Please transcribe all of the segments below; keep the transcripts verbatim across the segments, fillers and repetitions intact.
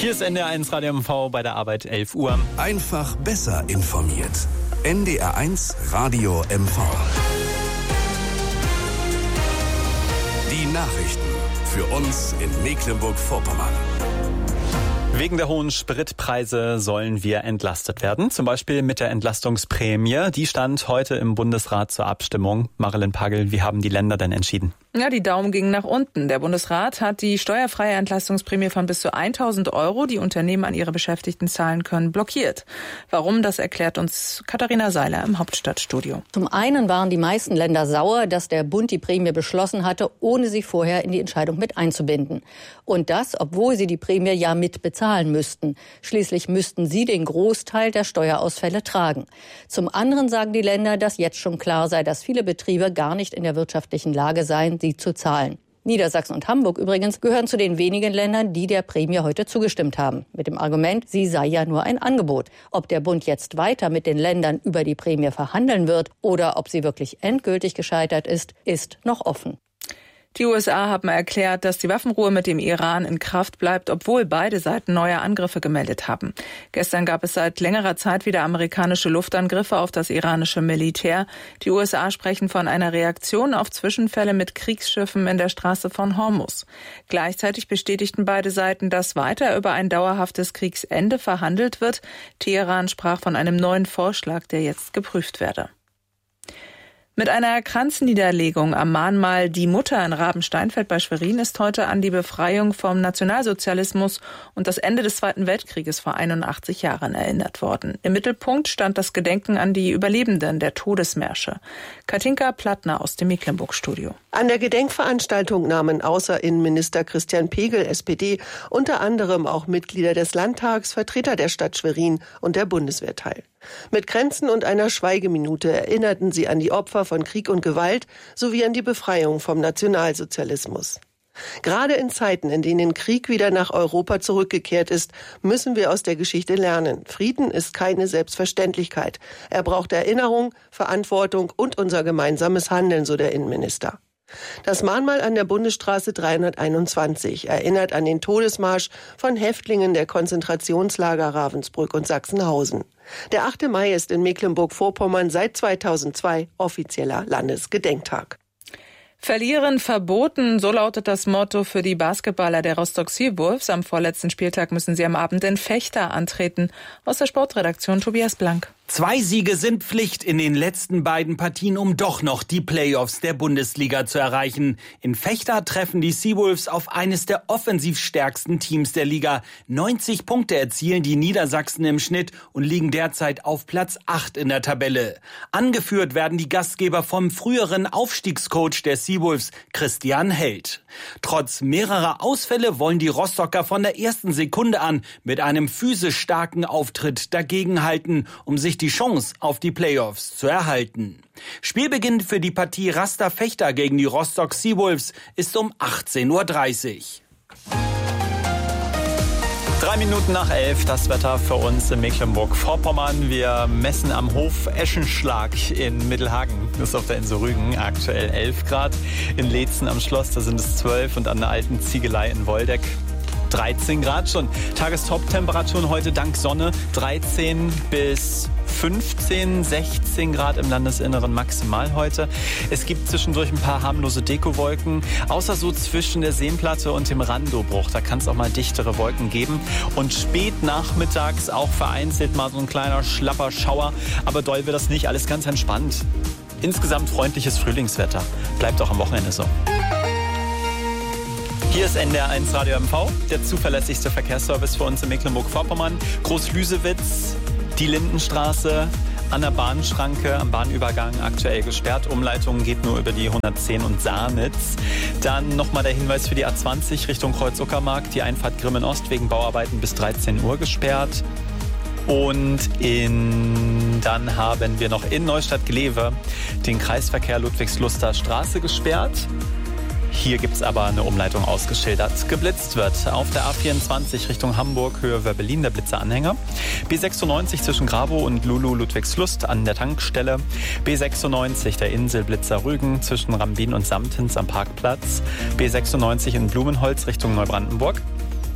Hier ist N D R eins Radio M V bei der Arbeit elf Uhr. Einfach besser informiert. N D R eins Radio M V. Die Nachrichten für uns in Mecklenburg-Vorpommern. Wegen der hohen Spritpreise sollen wir entlastet werden, zum Beispiel mit der Entlastungsprämie. Die stand heute im Bundesrat zur Abstimmung. Marilyn Pagel, wie haben die Länder denn entschieden? Ja, die Daumen gingen nach unten. Der Bundesrat hat die steuerfreie Entlastungsprämie von bis zu tausend Euro, die Unternehmen an ihre Beschäftigten zahlen können, blockiert. Warum, das erklärt uns Katharina Seiler im Hauptstadtstudio. Zum einen waren die meisten Länder sauer, dass der Bund die Prämie beschlossen hatte, ohne sie vorher in die Entscheidung mit einzubinden. Und das, obwohl sie die Prämie ja mit bezahlen müssten. Schließlich müssten sie den Großteil der Steuerausfälle tragen. Zum anderen sagen die Länder, dass jetzt schon klar sei, dass viele Betriebe gar nicht in der wirtschaftlichen Lage seien, sie zu zahlen. Niedersachsen und Hamburg übrigens gehören zu den wenigen Ländern, die der Prämie heute zugestimmt haben. Mit dem Argument, sie sei ja nur ein Angebot. Ob der Bund jetzt weiter mit den Ländern über die Prämie verhandeln wird oder ob sie wirklich endgültig gescheitert ist, ist noch offen. Die U S A haben erklärt, dass die Waffenruhe mit dem Iran in Kraft bleibt, obwohl beide Seiten neue Angriffe gemeldet haben. Gestern gab es seit längerer Zeit wieder amerikanische Luftangriffe auf das iranische Militär. Die U S A sprechen von einer Reaktion auf Zwischenfälle mit Kriegsschiffen in der Straße von Hormuz. Gleichzeitig bestätigten beide Seiten, dass weiter über ein dauerhaftes Kriegsende verhandelt wird. Teheran sprach von einem neuen Vorschlag, der jetzt geprüft werde. Mit einer Kranzniederlegung am Mahnmal Die Mutter in Rabensteinfeld bei Schwerin ist heute an die Befreiung vom Nationalsozialismus und das Ende des Zweiten Weltkrieges vor einundachtzig Jahren erinnert worden. Im Mittelpunkt stand das Gedenken an die Überlebenden der Todesmärsche. Katinka Plattner aus dem Mecklenburg-Studio. An der Gedenkveranstaltung nahmen außer Innenminister Christian Pegel, S P D, unter anderem auch Mitglieder des Landtags, Vertreter der Stadt Schwerin und der Bundeswehr teil. Mit Kränzen und einer Schweigeminute erinnerten sie an die Opfer von Krieg und Gewalt sowie an die Befreiung vom Nationalsozialismus. Gerade in Zeiten, in denen Krieg wieder nach Europa zurückgekehrt ist, müssen wir aus der Geschichte lernen. Frieden ist keine Selbstverständlichkeit. Er braucht Erinnerung, Verantwortung und unser gemeinsames Handeln, so der Innenminister. Das Mahnmal an der Bundesstraße dreihunderteinundzwanzig erinnert an den Todesmarsch von Häftlingen der Konzentrationslager Ravensbrück und Sachsenhausen. Der achte Mai ist in Mecklenburg-Vorpommern seit zweitausendzwei offizieller Landesgedenktag. Verlieren verboten, so lautet das Motto für die Basketballer der Rostock Seawolves. Am vorletzten Spieltag müssen sie am Abend in Vechta antreten. Aus der Sportredaktion Tobias Blank. Zwei Siege sind Pflicht in den letzten beiden Partien, um doch noch die Playoffs der Bundesliga zu erreichen. In Vechta treffen die Seawolves auf eines der offensiv stärksten Teams der Liga. neunzig Punkte erzielen die Niedersachsen im Schnitt und liegen derzeit auf Platz acht in der Tabelle. Angeführt werden die Gastgeber vom früheren Aufstiegscoach der Seawolves, Christian Held. Trotz mehrerer Ausfälle wollen die Rostocker von der ersten Sekunde an mit einem physisch starken Auftritt dagegenhalten, um sich die Chance auf die Playoffs zu erhalten. Spielbeginn für die Partie Raster Vechta gegen die Rostock Seawolves ist um achtzehn Uhr dreißig. Drei Minuten nach elf, das Wetter für uns in Mecklenburg-Vorpommern. Wir messen am Hof Eschenschlag in Mittelhagen. Das ist auf der Insel Rügen, aktuell elf Grad. In Leetzen am Schloss, da sind es zwölf und an der alten Ziegelei in Woldeck dreizehn Grad schon. Tagestop-Temperaturen heute dank Sonne dreizehn bis fünfzehn, sechzehn Grad im Landesinneren maximal heute. Es gibt zwischendurch ein paar harmlose Dekowolken, außer so zwischen der Seenplatte und dem Randobruch. Da kann es auch mal dichtere Wolken geben. Und spät nachmittags auch vereinzelt mal so ein kleiner schlapper Schauer. Aber doll wird das nicht, alles ganz entspannt. Insgesamt freundliches Frühlingswetter. Bleibt auch am Wochenende so. Hier ist N D R eins Radio M V, der zuverlässigste Verkehrsservice für uns in Mecklenburg-Vorpommern. Groß-Lüsewitz, die Lindenstraße, an der Bahnschranke, am Bahnübergang aktuell gesperrt. Umleitung geht nur über die hundertzehn und Saarnitz. Dann nochmal der Hinweis für die A zwanzig Richtung Kreuz-Uckermark, die Einfahrt Grimmen-Ost wegen Bauarbeiten bis dreizehn Uhr gesperrt. Und in, dann haben wir noch in Neustadt-Glewe den Kreisverkehr Ludwigsluster Straße gesperrt. Hier gibt es aber eine Umleitung ausgeschildert. Geblitzt wird auf der A vierundzwanzig Richtung Hamburg, Höhe Wörbelin, der Blitzeranhänger. B sechsundneunzig zwischen Grabow und Lulu Ludwigslust an der Tankstelle. B sechsundneunzig der Inselblitzer Rügen zwischen Rambin und Samtens am Parkplatz. B sechsundneunzig in Blumenholz Richtung Neubrandenburg.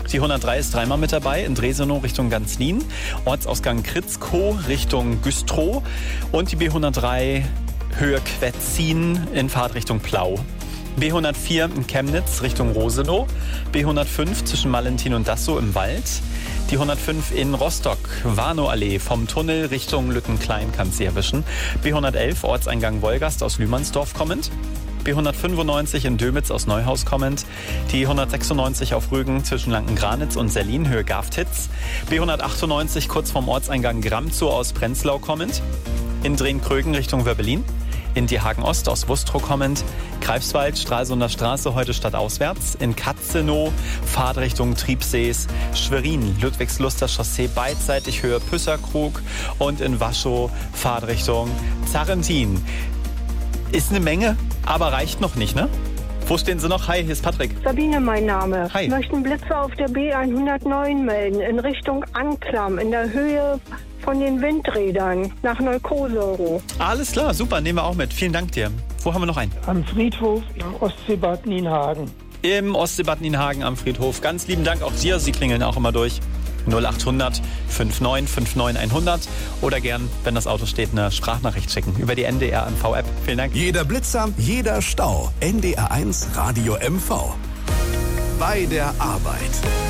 Die hundertdrei ist dreimal mit dabei, in Dresenow Richtung Ganzlin. Ortsausgang Kritzkow Richtung Güstrow. Und die B hundertdrei Höhe Quetzin in Fahrtrichtung Plau. B hundertvier in Chemnitz Richtung Rosenow. B hundertfünf zwischen Malentin und Dassow im Wald. Die hundertfünf in Rostock, Warnow-Allee, vom Tunnel Richtung Lüttenklein kann sie erwischen. B hundertelf Ortseingang Wolgast aus Lühmannsdorf kommend. B hundertfünfundneunzig in Dömitz aus Neuhaus kommend. Die hundertsechsundneunzig auf Rügen zwischen Lanken-Granitz und Sellin, Höhe Gaftitz. B hundertachtundneunzig kurz vorm Ortseingang Gramzow aus Prenzlau kommend. In Drehn-Krögen Richtung Wöbbelin. In Diehagen-Ost aus Wustrow kommend. Greifswald, Stralsunder Straße, heute stadtauswärts. In Katzenow, Fahrtrichtung Triebsees. Schwerin, Ludwigsluster Chaussee, beidseitig Höhe Püsserkrug. Und in Waschow, Fahrtrichtung Zarrentin. Ist eine Menge, aber reicht noch nicht, ne? Wo stehen Sie noch? Hi, hier ist Patrick. Sabine, mein Name. Hi. Ich möchte einen Blitzer auf der B hundertneun melden, in Richtung Anklam, in der Höhe von den Windrädern, nach Neukosero. Alles klar, super, nehmen wir auch mit. Vielen Dank dir. Wo haben wir noch einen? Am Friedhof im Ostseebad Nienhagen. Im Ostseebad Nienhagen am Friedhof. Ganz lieben Dank auch dir. Sie klingeln auch immer durch. null achthundert neunundfünfzig neunundfünfzig hundert oder gern, wenn das Auto steht, eine Sprachnachricht schicken über die N D R M V-App. Vielen Dank. Jeder Blitzer, jeder Stau. N D R eins Radio M V. Bei der Arbeit.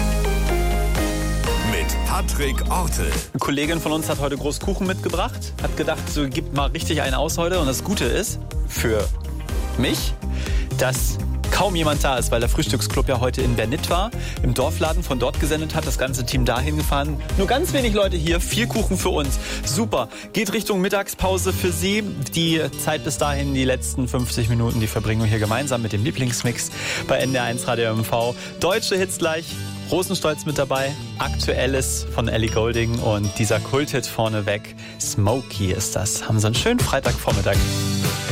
Mit Patrick Ortel. Eine Kollegin von uns hat heute groß Kuchen mitgebracht. Hat gedacht, so gibt mal richtig einen aus heute. Und das Gute ist, für mich, dass kaum jemand da ist, weil der Frühstücksclub ja heute in Bernit war, im Dorfladen von dort gesendet hat, das ganze Team dahin gefahren. Nur ganz wenig Leute hier, viel Kuchen für uns. Super. Geht Richtung Mittagspause für Sie. Die Zeit bis dahin, die letzten fünfzig Minuten, die verbringen wir hier gemeinsam mit dem Lieblingsmix bei N D R eins Radio M V. Deutsche Hits gleich. Rosenstolz mit dabei, Aktuelles von Ellie Goulding und dieser Kulthit vorneweg, Smokey ist das. Haben Sie einen schönen Freitagvormittag.